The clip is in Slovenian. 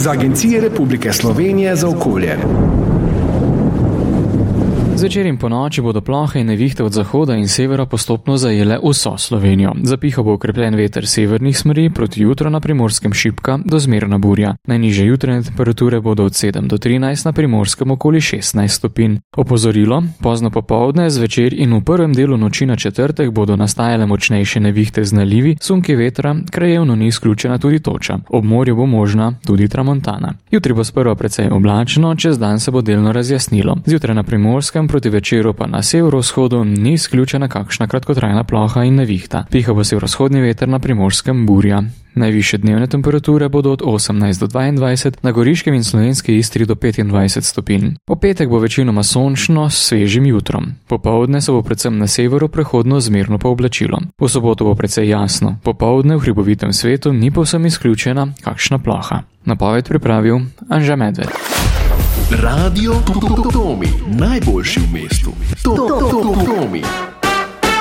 iz Agencije Republike Slovenije za okolje. Zvečer in ponoči bodo plohe in nevihte od zahoda in severa postopno zajele vso Slovenijo. Zapihal bo okrepljen veter severnih smeri, proti jutro na Primorskem šibka do zmerna burja. Najnižje jutranje temperature bodo od 7 do 13, na Primorskem okoli 16 stopinj. Opozorilo: pozno popoldne, zvečer in v prvem delu noči na četrtek bodo nastajale močnejše nevihte z nalivi, sunki vetra, krajevno ni izključena tudi toča. Ob morju bo možna tudi tramontana. Jutri bo sprva precej oblačno, čez dan se bo delno razjasnilo. Zjutraj na Primorskem, proti večeru pa na severovzhodu ni izključena kakšna kratkotrajna ploha in nevihta. Piha bo severovzhodni veter, na Primorskem burja. Najvišje dnevne temperature bodo od 18 do 22, na Goriškem in Slovenski Istri do 25 stopinj. Po petek bo večinoma sončno s svežim jutrom. Popoldne se bo predvsem na severu prehodno zmerno pooblačilo. V soboto bo precej jasno. Popoldne v hribovitem svetu ni povsem izključena kakšna ploha. Napoved pripravil Anža Medved. Radio Tomi, najboljši v mestu. Tomi.